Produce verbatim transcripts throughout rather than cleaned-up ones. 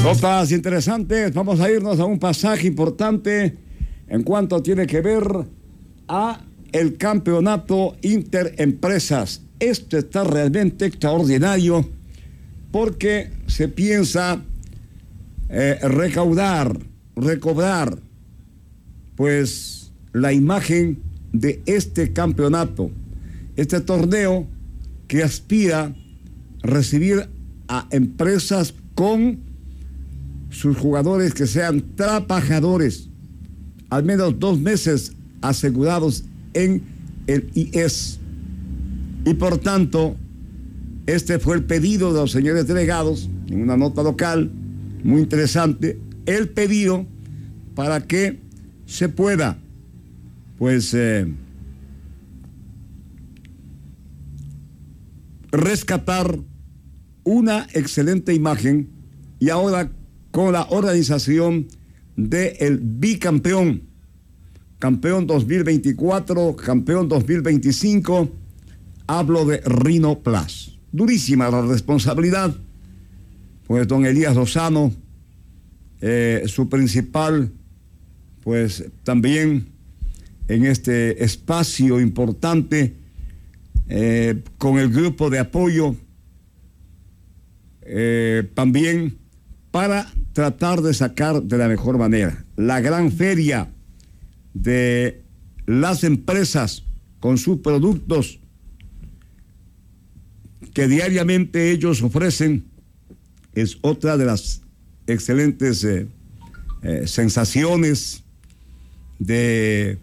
Notas interesantes, vamos a irnos a un pasaje importante en cuanto tiene que ver a el campeonato Interempresas. Esto está realmente extraordinario porque se piensa eh, recaudar, recobrar, pues, la imagen de este campeonato, este torneo que aspira a recibir a empresas con sus jugadores que sean trabajadores, al menos dos meses asegurados en el I E S. Y por tanto, este fue el pedido de los señores delegados, en una nota local muy interesante, el pedido para que se pueda, pues, eh, rescatar una excelente imagen, y ahora con la organización del bicampeón, campeón dos mil veinticuatro, campeón dos mil veinticinco, hablo de Rhinoplas. Durísima la responsabilidad, pues don Elías Lozano, eh, su principal, pues también en este espacio importante, eh, con el grupo de apoyo, eh, también para tratar de sacar de la mejor manera la gran feria de las empresas con sus productos que diariamente ellos ofrecen. Es otra de las excelentes eh, eh, sensaciones de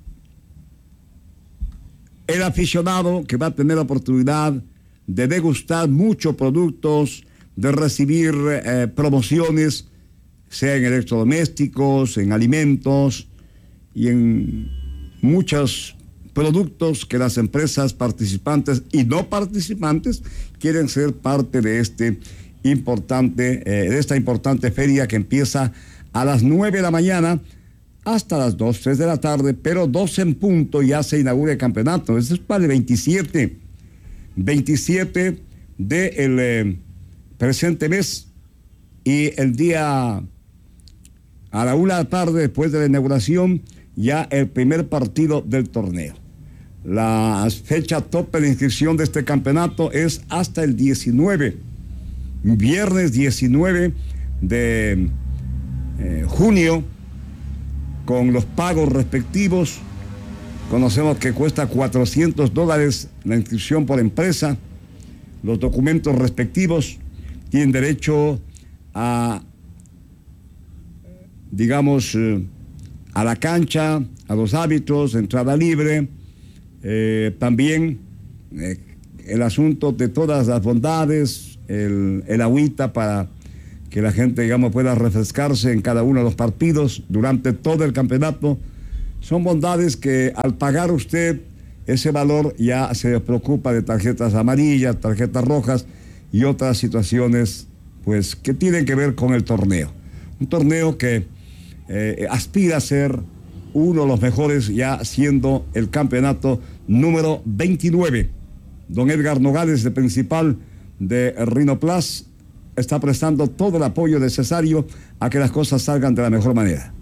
el aficionado, que va a tener la oportunidad de degustar muchos productos, de recibir eh, promociones, sea en electrodomésticos, en alimentos y en muchos productos que las empresas participantes y no participantes quieren ser parte de este importante, eh, de esta importante feria que empieza a las nueve de la mañana hasta las dos, tres de la tarde, pero doce en punto ya se inaugura el campeonato. Eso es para el veintisiete, veintisiete del eh, presente mes, y el día a la una de la tarde, después de la inauguración, ya el primer partido del torneo. La fecha tope de inscripción de este campeonato es hasta el diecinueve, viernes diecinueve de eh, junio, con los pagos respectivos. Conocemos que cuesta cuatrocientos dólares la inscripción por empresa. Los documentos respectivos tienen derecho a, digamos, eh, a la cancha, a los árbitros, entrada libre, eh, también eh, el asunto de todas las bondades, el, el agüita para que la gente, digamos, pueda refrescarse en cada uno de los partidos durante todo el campeonato. Son bondades que al pagar usted ese valor ya se preocupa de tarjetas amarillas, tarjetas rojas y otras situaciones, pues, que tienen que ver con el torneo. Un torneo que eh, aspira a ser uno de los mejores, ya siendo el campeonato número veintinueve. Don Edgar Nogales, el principal de Rhinoplas, está prestando todo el apoyo necesario a que las cosas salgan de la mejor manera.